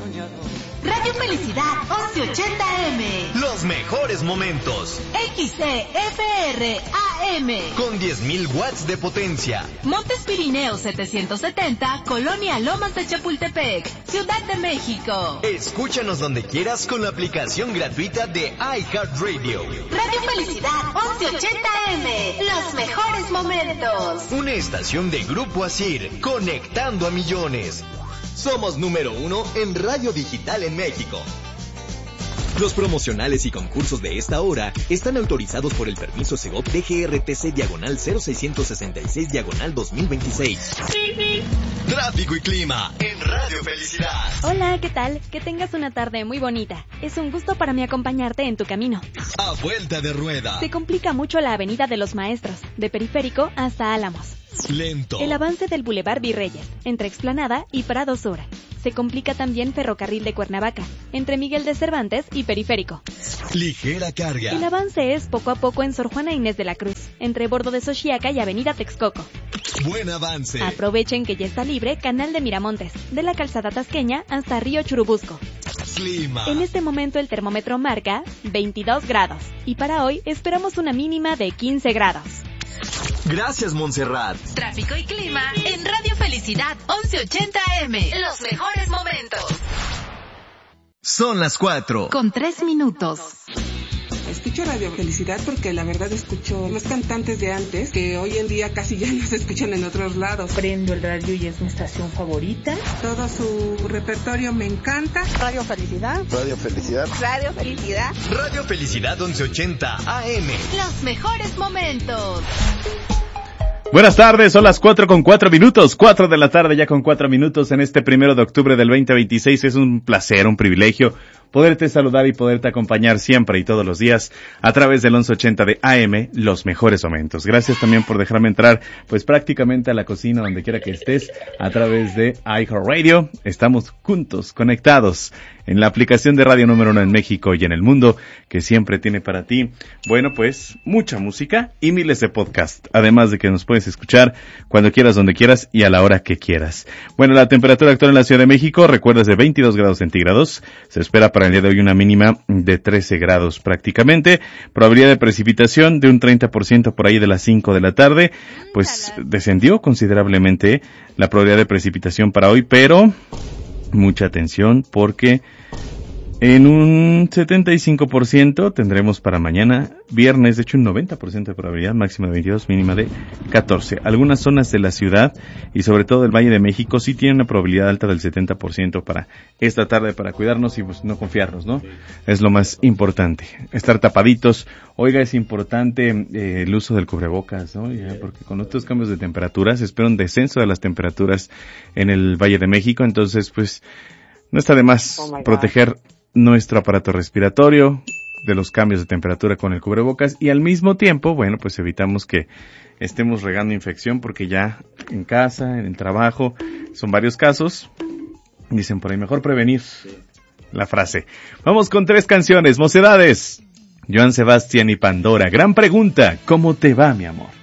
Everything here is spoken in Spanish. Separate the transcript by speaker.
Speaker 1: Radio Felicidad 1180M.
Speaker 2: Los mejores momentos.
Speaker 1: XCFR AM.
Speaker 2: Con 10.000 watts de potencia.
Speaker 1: Montes Pirineos 770, Colonia Lomas de Chapultepec, Ciudad de México.
Speaker 2: Escúchanos donde quieras con la aplicación gratuita de iHeartRadio.
Speaker 1: Radio Felicidad 1180M. Los mejores momentos.
Speaker 2: Una estación de Grupo Asir, conectando a millones. Somos número 1 en radio digital en México. Los promocionales y concursos de esta hora están autorizados por el permiso Segov DGRTC/0666/2026. Tráfico y clima en Radio Felicidad.
Speaker 3: Hola, ¿qué tal? Que tengas una tarde muy bonita. Es un gusto para mí acompañarte en tu camino.
Speaker 2: A vuelta de rueda.
Speaker 3: Se complica mucho la avenida de los Maestros, de Periférico hasta Álamos.
Speaker 2: Lento.
Speaker 3: El avance del Boulevard Virreyes, entre Explanada y Prado Sur. Se complica también Ferrocarril de Cuernavaca, entre Miguel de Cervantes y Periférico.
Speaker 2: Ligera carga.
Speaker 3: El avance es poco a poco en Sor Juana Inés de la Cruz, entre Bordo de Xochiaca y Avenida Texcoco.
Speaker 2: Buen avance.
Speaker 3: Aprovechen que ya está libre Canal de Miramontes, de la Calzada Tasqueña hasta Río Churubusco.
Speaker 2: Clima.
Speaker 3: En este momento el termómetro marca 22 grados y para hoy esperamos una mínima de 15 grados.
Speaker 2: Gracias, Montserrat.
Speaker 1: Tráfico y clima en Radio Felicidad 1180M. Los mejores momentos.
Speaker 2: Son las 4.
Speaker 1: Con 3 minutos.
Speaker 4: Escucho Radio Felicidad porque la verdad escucho los cantantes de antes que hoy en día casi ya no se escuchan en otros lados.
Speaker 5: Prendo el radio y es mi estación favorita.
Speaker 4: Todo su repertorio me encanta.
Speaker 5: Radio Felicidad.
Speaker 6: Radio Felicidad.
Speaker 5: Radio Felicidad.
Speaker 2: Radio Felicidad 1180 AM.
Speaker 1: Los mejores momentos.
Speaker 7: Buenas tardes, son las 4:04, 4 de la tarde ya con 4 minutos en este 1 de octubre del 2026. Es un placer, un privilegio poderte saludar y poderte acompañar siempre y todos los días a través del 1180 de AM, los mejores momentos. Gracias también por dejarme entrar pues prácticamente a la cocina donde quiera que estés a través de iHeartRadio. Estamos juntos, conectados en la aplicación de radio número 1 en México y en el mundo que siempre tiene para ti, bueno pues mucha música y miles de podcasts, además de que nos puedes escuchar cuando quieras, donde quieras y a la hora que quieras. Bueno, la temperatura actual en la Ciudad de México, recuerda, es de 22 grados centígrados, se espera para el día de hoy una mínima de 13 grados prácticamente, probabilidad de precipitación de un 30% por ahí de las 5 de la tarde, pues descendió considerablemente la probabilidad de precipitación para hoy, pero mucha atención porque en un 75% tendremos para mañana viernes, de hecho un 90% de probabilidad, máxima de 22, mínima de 14. Algunas zonas de la ciudad y sobre todo el Valle de México sí tienen una probabilidad alta del 70% para esta tarde, para cuidarnos y pues no confiarnos, ¿no? Es lo más importante, estar tapaditos. Oiga, es importante el uso del cubrebocas, ¿no? Ya, porque con estos cambios de temperaturas se espera un descenso de las temperaturas en el Valle de México, entonces pues no está de más proteger nuestro aparato respiratorio de los cambios de temperatura con el cubrebocas y al mismo tiempo, bueno, pues evitamos que estemos regando infección porque ya en casa, en el trabajo, son varios casos. Dicen por ahí, mejor prevenir, la frase. Vamos con 3 canciones, Mocedades, Joan Sebastián y Pandora. Gran pregunta, ¿cómo te va, mi amor?